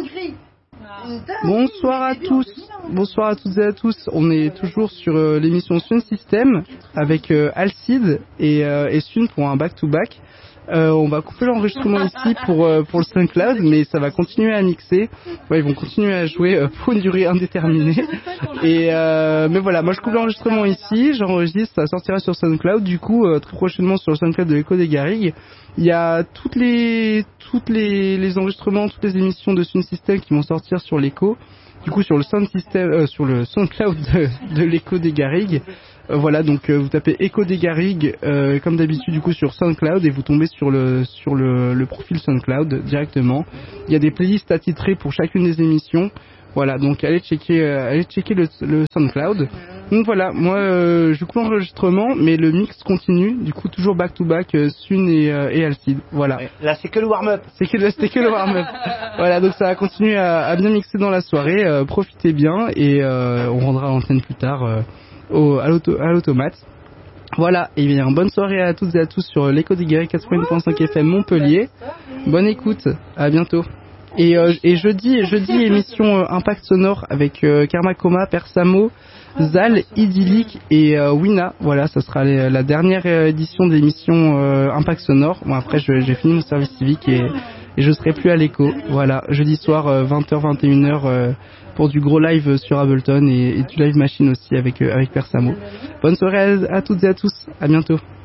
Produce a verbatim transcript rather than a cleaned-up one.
Bonsoir à tous, bonsoir à toutes et à tous. On est toujours sur euh, l'émission Sun System avec euh, Alcide et, euh, et Sun pour un back-to-back. Euh, on va couper l'enregistrement ici pour euh, pour le SoundCloud, mais ça va continuer à mixer. Ouais, ils vont continuer à jouer euh, pour une durée indéterminée. Et euh, mais voilà, moi je coupe l'enregistrement ici, j'enregistre, ça sortira sur SoundCloud. Du coup, euh, très prochainement sur le SoundCloud de l'Echo des Garrigues, il y a toutes les toutes les les enregistrements, toutes les émissions de Sun System qui vont sortir sur l'Echo. Du coup, sur le Sound System, euh, sur le SoundCloud de, de l'Echo des Garrigues. Euh, voilà, donc euh, vous tapez Echo des Garrigues euh, comme d'habitude du coup sur SoundCloud et vous tombez sur le sur le, le profil SoundCloud directement. Il y a des playlists attitrées pour chacune des émissions. Voilà, donc allez checker euh, allez checker le, le SoundCloud. Donc voilà, moi euh, je coupe l'enregistrement, mais le mix continue. Du coup toujours back to back euh, Sun et, euh, et Alcide. Voilà. Là c'est que le warm-up. C'est que c'était que le warm-up. Voilà, donc ça va continuer à, à bien mixer dans la soirée. Euh, profitez bien et euh, on rendra l'antenne plus tard. Euh, Au, à, l'auto, à l'automate. Voilà, et bien bonne soirée à toutes et à tous sur l'Echo des Garrigues quatre-vingt-un point cinq F M Montpellier. Bonne écoute, à bientôt. Et, euh, et jeudi, jeudi émission euh, Impact Sonore avec euh, Karma Coma, Persamo, Zal, Idyllique et euh, Wina. Voilà, ça sera les, la dernière édition de l'émission euh, Impact Sonore. Bon, après, je, j'ai fini mon service civique et, et je serai plus à l'écho. Voilà, jeudi soir, euh, vingt heures, vingt et une heures, euh, pour du gros live sur Ableton et, et du live machine aussi avec, euh, avec Persamo. Bonne soirée à, à toutes et à tous, à bientôt.